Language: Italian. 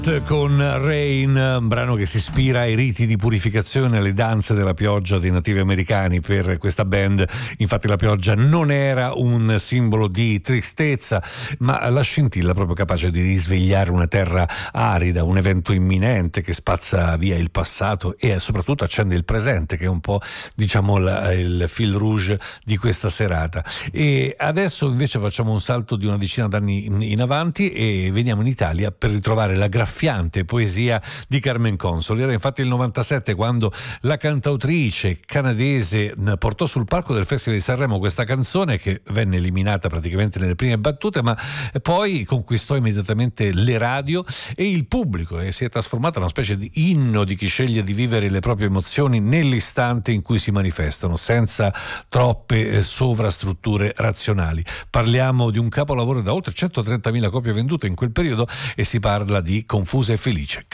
Con Rain, un brano che si ispira ai riti di purificazione, alle danze della pioggia dei nativi americani. Per questa band infatti la pioggia non era un simbolo di tristezza, ma la scintilla proprio capace di risvegliare una terra arida, un evento imminente che spazza via il passato e soprattutto accende il presente, che è un po' diciamo il fil rouge di questa serata. E adesso invece facciamo un salto di una decina d'anni in avanti e veniamo in Italia per ritrovare la graffiante poesia di Carmen Consoli. Era infatti il 97 quando la cantautrice canadese portò sul palco del Festival di Sanremo questa canzone, che venne eliminata praticamente nelle prime battute, ma poi conquistò immediatamente le radio e il pubblico e si è trasformata in una specie di inno di chi sceglie di vivere le proprie emozioni nell'istante in cui si manifestano, senza troppe sovrastrutture razionali. Parliamo di un capolavoro da oltre 130.000 copie vendute in quel periodo e si parla di Confusa e felice.